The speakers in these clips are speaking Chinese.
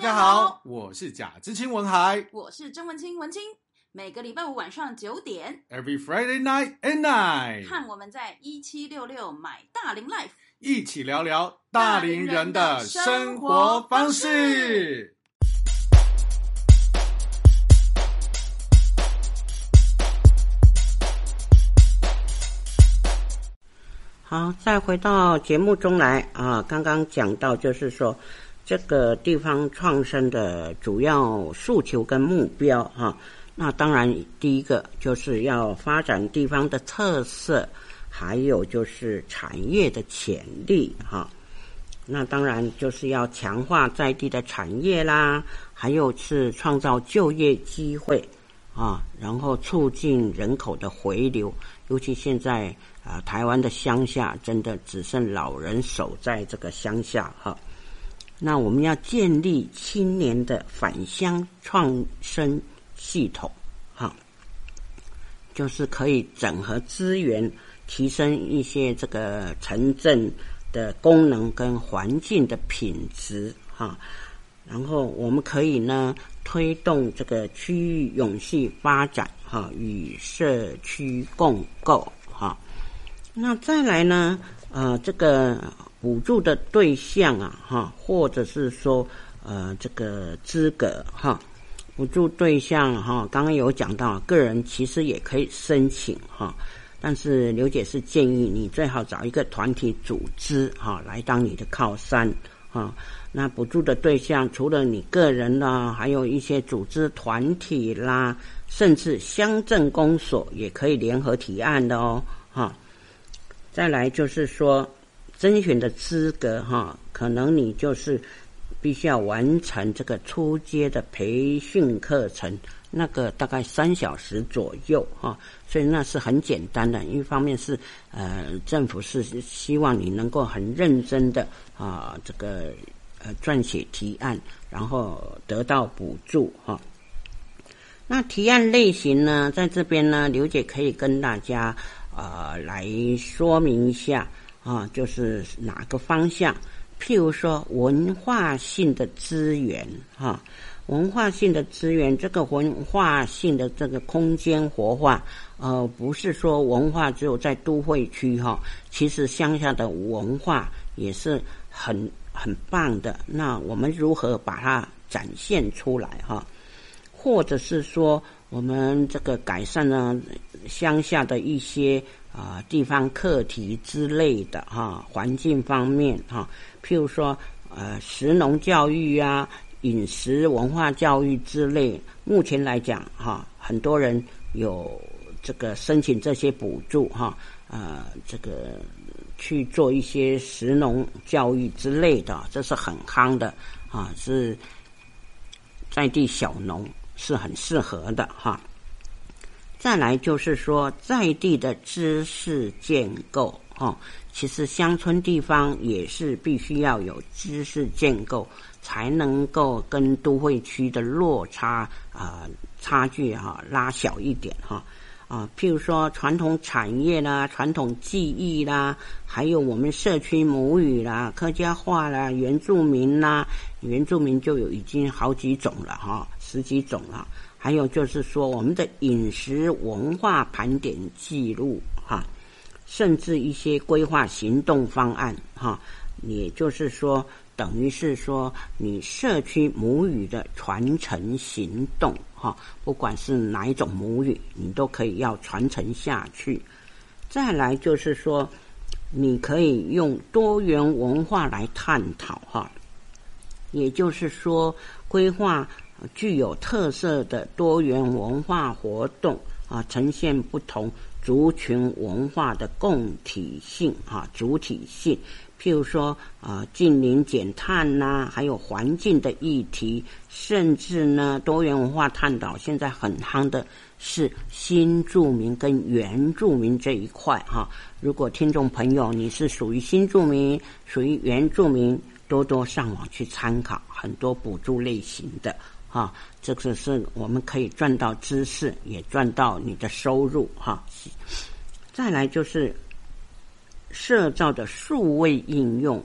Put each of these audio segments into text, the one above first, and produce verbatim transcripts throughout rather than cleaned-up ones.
家好，我是贾知青文海， 我是曾文清文清。每个礼拜五晚上九点 ，Every Friday night at nine， 和我们在一七六六买大龄 Life 一起聊聊大龄人的生活方式。 好，再回到节目中来啊，刚刚讲到就是说这个地方创生的主要诉求跟目标哈，那当然第一个就是要发展地方的特色，还有就是产业的潜力哈。那当然就是要强化在地的产业啦，还有是创造就业机会啊，然后促进人口的回流，尤其现在啊，台湾的乡下真的只剩老人守在这个乡下哈。那我们要建立青年的返乡创生系统哈，就是可以整合资源，提升一些这个城镇的功能跟环境的品质哈。然后我们可以呢推动这个区域永续发展哈，与社区共构哈。那再来呢呃这个补助的对象啊哈，或者是说呃这个资格哈，补助对象哈，刚刚有讲到个人其实也可以申请哈，但是刘姐是建议你最好找一个团体组织哈来当你的靠山啊。那补助的对象除了你个人啦，还有一些组织团体啦，甚至乡镇公所也可以联合提案的哦哈。再来就是说甄选的资格哈，可能你就是必须要完成这个初阶的培训课程，那个大概三小时左右哈，所以那是很简单的。一方面是呃政府是希望你能够很认真的啊这个呃撰写提案，然后得到补助哈。那提案类型呢，在这边呢，刘姐可以跟大家呃来说明一下啊，就是哪个方向。譬如说文化性的资源哈，文化性的资源，这个文化性的这个空间活化，呃，不是说文化只有在都会区哈，其实乡下的文化也是很很棒的。那我们如何把它展现出来哈？或者是说我们这个改善了乡下的一些啊、呃、地方课题之类的哈，环境方面哈，譬如说呃食农教育啊、饮食文化教育之类，目前来讲哈，很多人有这个申请这些补助哈，呃这个去做一些食农教育之类的，这是很夯的啊，是在地小农是很适合的哈。再来就是说在地的知识建构哈，其实乡村地方也是必须要有知识建构，才能够跟都会区的落差啊、呃、差距哈拉小一点哈啊，譬如说传统产业啦、传统技艺啦，还有我们社区母语啦、客家话啦、原住民啦，原住民就有已经好几种了哈，十几种了。还有就是说我们的饮食文化盘点记录哈，甚至一些规划行动方案哈，也就是说等于是说你社区母语的传承行动哈，不管是哪一种母语你都可以要传承下去。再来就是说你可以用多元文化来探讨哈，也就是说规划具有特色的多元文化活动啊，呈现不同族群文化的共体性啊，主体性。譬如说啊，近邻减碳呐、啊，还有环境的议题，甚至呢，多元文化探讨现在很夯的是新住民跟原住民这一块哈、啊。如果听众朋友你是属于新住民、属于原住民，多多上网去参考很多补助类型的。哈，这个是我们可以赚到知识，也赚到你的收入哈。再来就是社造的数位应用，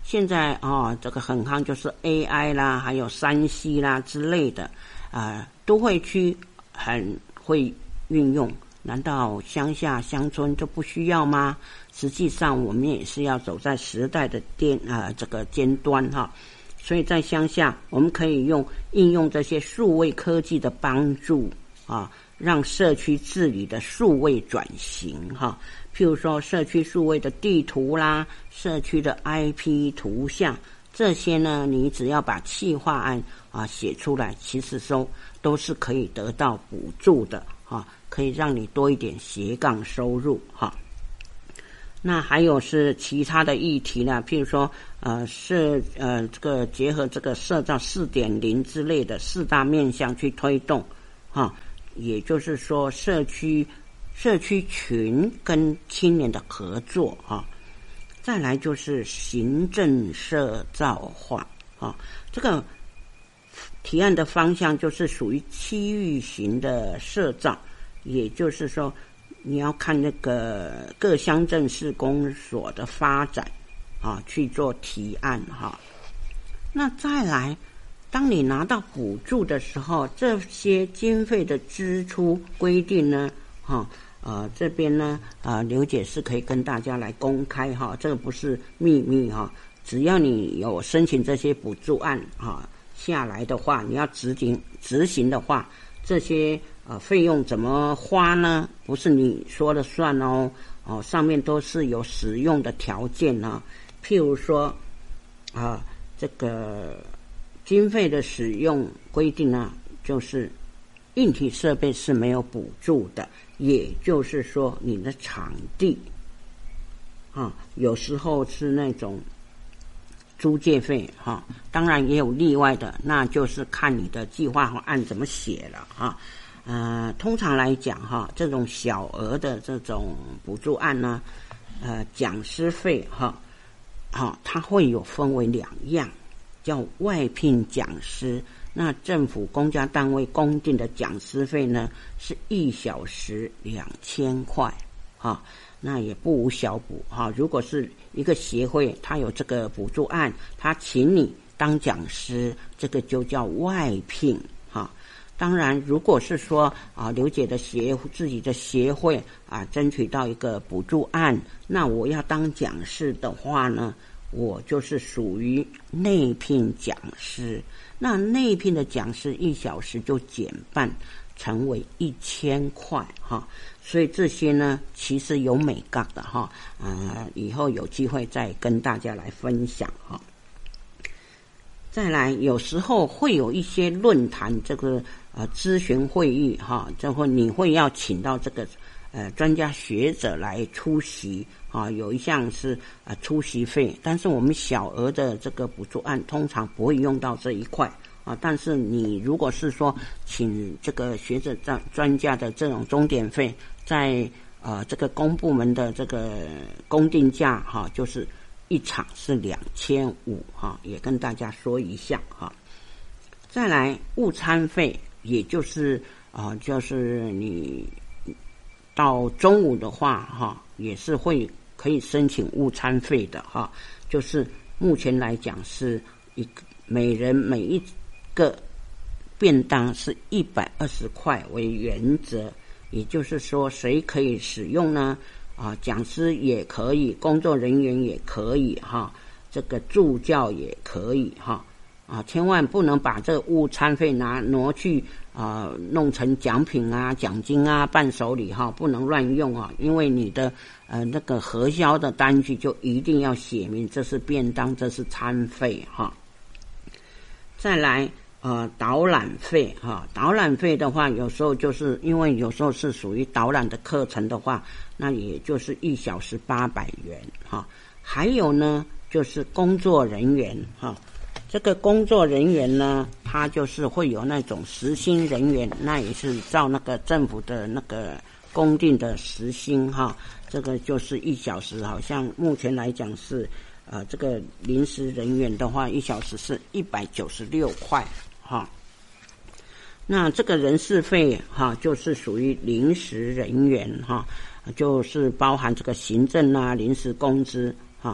现在哦，这个很夯就是 A I 啦，还有三 C 啦之类的，啊、呃，都会区很会运用。难道乡下乡村就不需要吗？实际上，我们也是要走在时代的尖啊、呃、这个尖端哈。所以在乡下，我们可以用应用这些数位科技的帮助啊，让社区治理的数位转型哈。譬如说，社区数位的地图啦，社区的 I P 图像，这些呢，你只要把企划案啊写出来，其实说都是可以得到补助的啊，可以让你多一点斜杠收入哈。那还有是其他的议题呢，譬如说呃是呃这个结合这个社造 四点零 之类的四大面向去推动哈，也就是说社区社区群跟青年的合作哈。再来就是行政社造化啊，这个提案的方向就是属于区域型的社造，也就是说你要看那个各乡镇市公所的发展啊，去做提案哈。那再来，当你拿到补助的时候，这些经费的支出规定呢，哈、呃，这边呢，啊、呃，刘姐是可以跟大家来公开哈，这个不是秘密哈。只要你有申请这些补助案哈下来的话，你要执行执行的话，这些呃费用怎么花呢？不是你说了算哦，哦，上面都是有使用的条件呢、啊。譬如说啊、呃，这个经费的使用规定呢，就是硬体设备是没有补助的。也就是说，你的场地啊，有时候是那种租借费哈、啊，当然也有例外的，那就是看你的计划和案怎么写了哈。呃，通常来讲哈，这种小额的这种补助案呢，呃，讲师费哈，好、啊，它会有分为两样，叫外聘讲师。那政府公家单位公定的讲师费呢，是一小时两千块，哈，那也不无小补哈。如果是一个协会，它有这个补助案，它请你当讲师，这个就叫外聘哈。当然，如果是说啊，刘姐的协自己的协会啊，争取到一个补助案，那我要当讲师的话呢，我就是属于内聘讲师。那内聘的讲师一小时就减半，成为一千块哈。所以这些呢，其实有美感的哈，呃，以后有机会再跟大家来分享哈。再来，有时候会有一些论坛这个呃咨询会议哈，这会你会要请到这个呃专家学者来出席啊，有一项是呃出席费，但是我们小额的这个补助案通常不会用到这一块啊。但是你如果是说请这个学者专专家的这种钟点费，在呃这个公部门的这个公定价哈、啊，就是一场是两千五哈，也跟大家说一下哈、啊。再来午餐费，也就是啊，就是你到中午的话哈、啊，也是会可以申请午餐费的哈、啊，就是目前来讲是一个每人每一个便当是一百二十块为原则，也就是说谁可以使用呢？啊，讲师也可以，工作人员也可以哈，这个助教也可以哈。啊，千万不能把这个午餐费拿挪去啊，弄成奖品啊、奖金啊、伴手礼哈，不能乱用啊，因为你的呃那个核销的单据就一定要写明这是便当，这是餐费哈。再来呃导览费哈，导览费的话，有时候就是因为有时候是属于导览的课程的话，那也就是一小时八百元哈。还有呢，就是工作人员哈。这个工作人员呢，他就是会有那种时薪人员，那也是照那个政府的那个公定的时薪哈。这个就是一小时，好像目前来讲是，呃，这个临时人员的话，一小时是一百九十六块哈。那这个人事费哈，就是属于临时人员哈，就是包含这个行政啊、临时工资哈。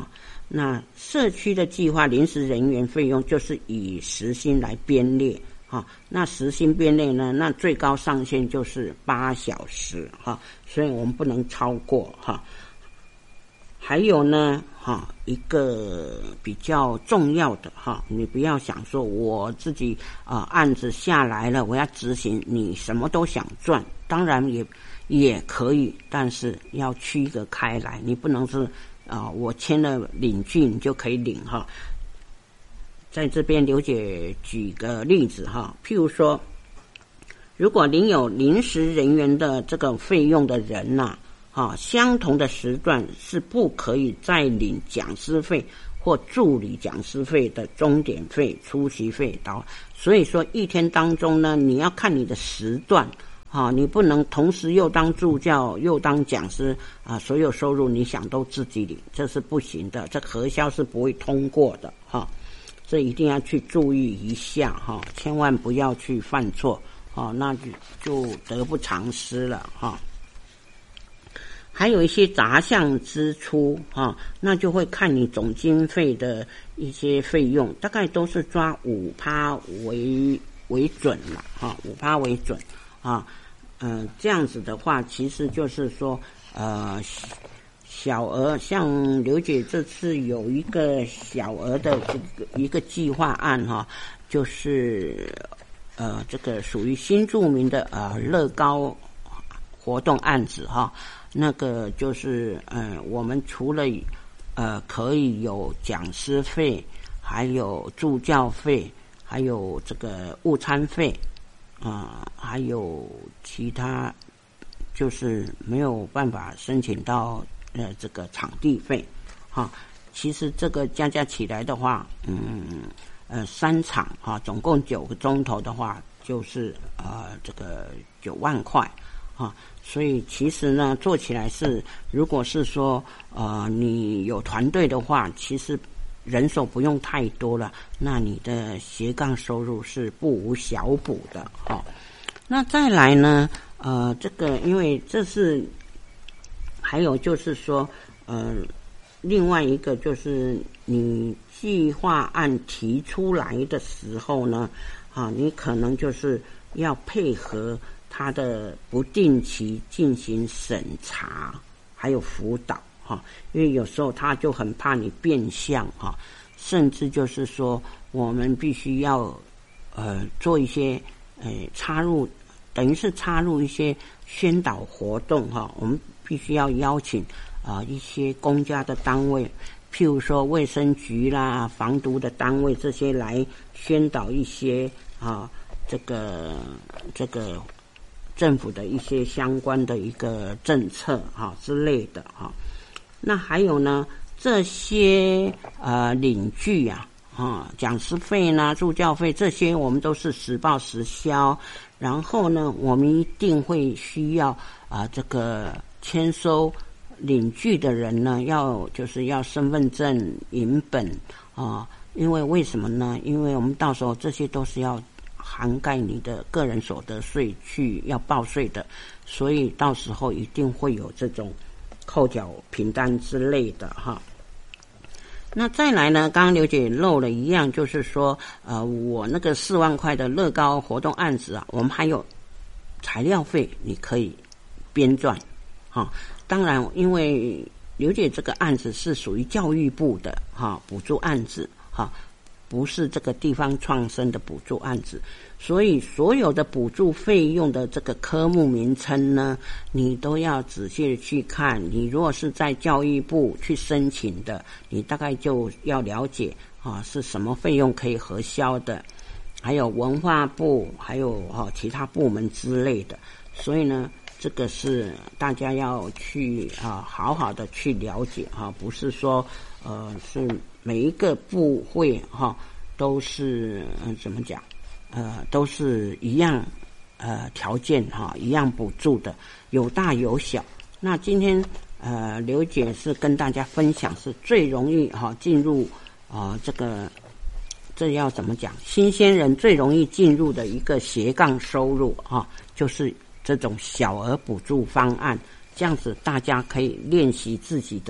那社区的计划临时人员费用就是以时薪来编列哈，那时薪编列呢，那最高上限就是八小时哈，所以我们不能超过哈。还有呢哈，一个比较重要的哈，你不要想说我自己啊、呃、案子下来了，我要执行，你什么都想赚，当然也也可以，但是要区隔开来，你不能是啊、呃、我签了领据你就可以领哈。在这边刘姐举个例子哈，譬如说，如果您有临时人员的这个费用的人呐、啊，啊，相同的时段是不可以再领讲师费或助理讲师费的钟点费、出席费到。所以说一天当中呢，你要看你的时段啊，你不能同时又当助教又当讲师啊，所有收入你想都自己领，这是不行的，这核销是不会通过的哈。啊这一定要去注意一下哈，千万不要去犯错哦，那就就得不偿失了哈。还有一些杂项支出哈，那就会看你总经费的一些费用，大概都是抓五趴为为准了哈，五趴为准啊，嗯、呃，这样子的话，其实就是说呃。小额像刘姐这次有一个小额的这个一个计划案哈，就是呃这个属于新住民的呃乐高活动案子哈，那个就是呃我们除了呃可以有讲师费，还有助教费，还有这个午餐费啊、呃，还有其他就是没有办法申请到。呃，这个场地费，哈，其实这个加加起来的话，嗯，呃，三场哈，总共九个钟头的话，就是呃这个九万块，啊，所以其实呢，做起来是，如果是说呃你有团队的话，其实人手不用太多了，那你的斜杠收入是不无小补的，哈。那再来呢，呃，这个因为这是。还有就是说，呃，另外一个就是你计划案提出来的时候呢，啊，你可能就是要配合他的不定期进行审查，还有辅导哈、啊，因为有时候他就很怕你变相哈、啊，甚至就是说我们必须要呃做一些呃插入，等于是插入一些宣导活动哈、啊，我们。必须要邀请啊、呃、一些公家的单位，譬如说卫生局啦、防毒的单位这些来宣导一些啊这个这个政府的一些相关的一个政策啊之类的啊。那还有呢，这些呃领据啊啊讲师费呢、助教费这些我们都是实报实销，然后呢，我们一定会需要啊这个。签收领据的人呢，要就是要身份证、银本啊，因为为什么呢？因为我们到时候这些都是要涵盖你的个人所得税去要报税的，所以到时候一定会有这种扣缴凭单之类的哈。那再来呢，刚刚刘姐漏了一样，就是说呃，我那个四万块的乐高活动案子啊，我们还有材料费，你可以编撰。哈，当然，因为刘姐这个案子是属于教育部的哈补助案子哈，不是这个地方创生的补助案子，所以所有的补助费用的这个科目名称呢，你都要仔细的去看。你如果是在教育部去申请的，你大概就要了解啊是什么费用可以核销的，还有文化部，还有啊其他部门之类的，所以呢。这个是大家要去啊，好好的去了解哈，不是说呃是每一个部会哈都是嗯、呃、怎么讲呃都是一样呃条件哈一样补助的，有大有小。那今天呃刘姐是跟大家分享是最容易哈进入啊、呃、这个这要怎么讲？新鲜人最容易进入的一个斜杠收入哈，就是这种小额补助方案，这样子大家可以练习自己的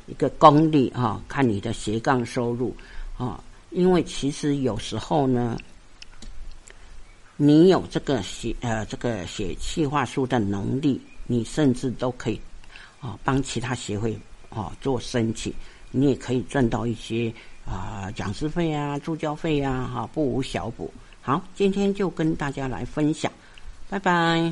一个功力哈，看你的斜杠收入啊，因为其实有时候呢，你有这个写呃这个写企划书的能力，你甚至都可以啊帮其他协会啊做申请，你也可以赚到一些啊讲师费啊、助教费啊，哈、啊、不无小补。好，今天就跟大家来分享，拜拜。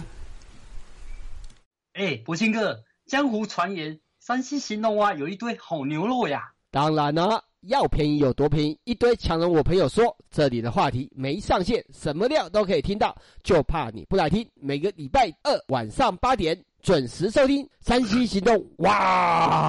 哎，博清哥，江湖传言山西行动蛙有一堆好牛肉呀。 当然了，要便宜有多便宜，一堆强人我朋友说，这里的话题没上限，什么料都可以听到，就怕你不来听。每个礼拜二晚上八点准时收听山西行动哇。